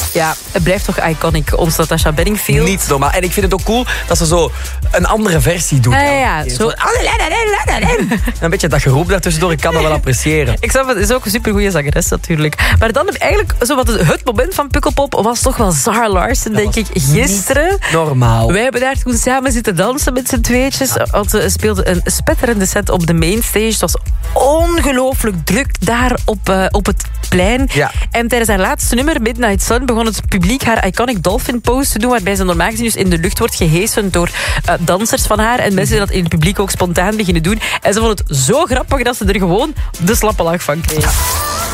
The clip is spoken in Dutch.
Ja, het blijft toch iconic, ons Natasha Bedingfield. Niet normaal. En ik vind het ook cool dat ze zo een andere versie doet. Ja. Zo. Een beetje dat geroep daartussendoor, ik kan dat wel appreciëren. Ik snap het, is ook een supergoeie zangeres natuurlijk. Maar dan eigenlijk, zo wat het moment van Pukkelpop was toch wel Zara Larsson, denk ik, gisteren. Normaal. Wij hebben daar toen samen zitten dansen met z'n tweetjes. Want ze speelde een spetterende set op de mainstage. Het was ongelooflijk druk daar op het plein. Ja. En tijdens haar laatste nummer, Midnight Sun, begon het publiek haar iconic dolphin pose te doen, waarbij ze normaal gezien dus in de lucht wordt gehesen door dansers van haar. En mensen die dat in het publiek ook spontaan beginnen doen. En ze vond het zo grappig dat ze er gewoon de slappe lach van kreeg.